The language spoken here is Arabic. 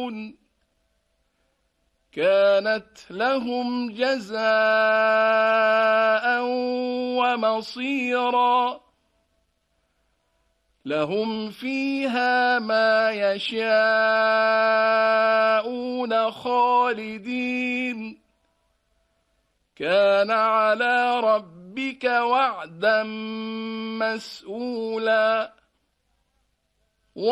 يعملون كانت لهم جزاء ومصيرا لهم فيها ما يشاءون خالدين كان على ربك وعدا مسئولا